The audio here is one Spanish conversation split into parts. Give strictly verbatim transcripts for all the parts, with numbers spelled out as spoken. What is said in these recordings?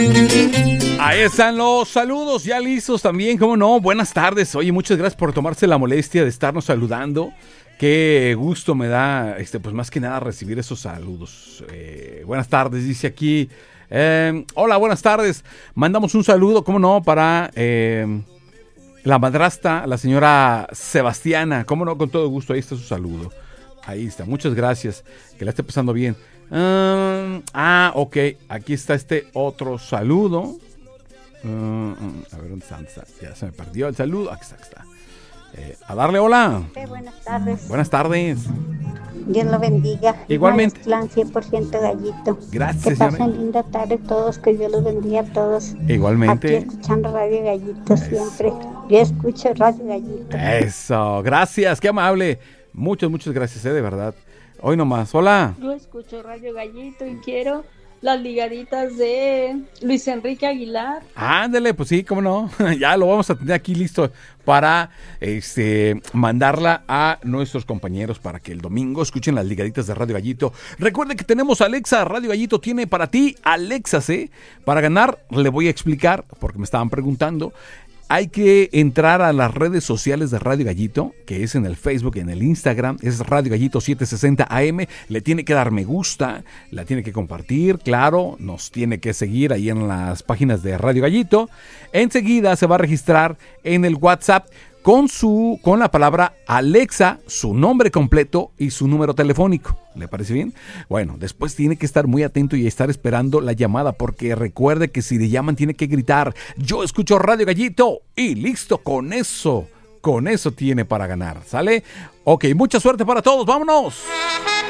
Ahí están los saludos ya listos también, ¿cómo no? Buenas tardes. Oye, muchas gracias por tomarse la molestia de estarnos saludando. Qué gusto me da, este, pues más que nada recibir esos saludos. Eh, buenas tardes, dice aquí. Eh, hola, buenas tardes. Mandamos un saludo, ¿cómo no? Para eh, la madrastra, la señora Sebastiana. ¿Cómo no? Con todo gusto, ahí está su saludo. Ahí está, muchas gracias. Que la esté pasando bien. Um, ah, ok. Aquí está este otro saludo. Uh, a ver, ¿dónde está? ¿dónde está? Ya se me perdió el saludo. Aquí está, aquí está. Eh, a darle hola. Sí, buenas tardes. Buenas tardes. Dios lo bendiga. Igualmente. Plan cien por ciento Gallito. Gracias, que pasen señora. linda tarde todos, que Dios los bendiga a todos. Igualmente. Aquí escuchando Radio Gallito Eso. siempre. Yo escucho Radio Gallito. Eso, gracias, qué amable. Muchas, muchas gracias, eh, de verdad. Hoy nomás, hola. Yo escucho Radio Gallito y quiero las ligaditas de Luis Enrique Aguilar. Ándale, pues sí, cómo no. Ya lo vamos a tener aquí listo para este mandarla a nuestros compañeros para que el domingo escuchen las ligaditas de Radio Gallito. Recuerde que tenemos Alexa, Radio Gallito tiene para ti Alexa, ¿sí? Para ganar, le voy a explicar, porque me estaban preguntando. Hay que entrar a las redes sociales de Radio Gallito, que es en el Facebook y en el Instagram, es Radio Gallito setecientos sesenta A M, le tiene que dar me gusta, la tiene que compartir, claro, nos tiene que seguir ahí en las páginas de Radio Gallito. Enseguida se va a registrar en el WhatsApp con su con la palabra Alexa, su nombre completo y su número telefónico. ¿Le parece bien? Bueno, después tiene que estar muy atento y estar esperando la llamada, porque recuerde que si le llaman tiene que gritar: yo escucho Radio Gallito, y listo, con eso, con eso tiene para ganar, ¿sale? Ok, mucha suerte para todos, vámonos.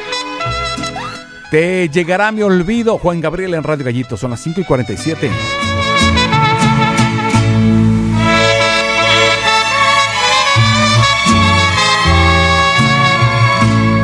Te llegará mi olvido, Juan Gabriel en Radio Gallito, son las cinco y cuarenta y siete.